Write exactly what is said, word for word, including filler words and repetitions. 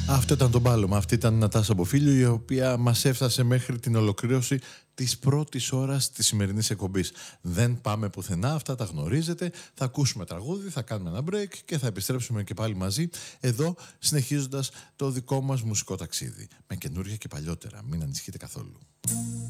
Αυτό ήταν το μπάλωμα. Αυτή ήταν η Νατάσα Μποφίλιου, η οποία μας έφτασε μέχρι την ολοκλήρωση της πρώτης ώρας της σημερινής εκπομπής. Δεν πάμε πουθενά, αυτά τα γνωρίζετε. Θα ακούσουμε τραγούδι, θα κάνουμε ένα break και θα επιστρέψουμε και πάλι μαζί εδώ, συνεχίζοντας το δικό μας μουσικό ταξίδι. Με καινούργια και παλιότερα. Μην ανησυχείτε καθόλου.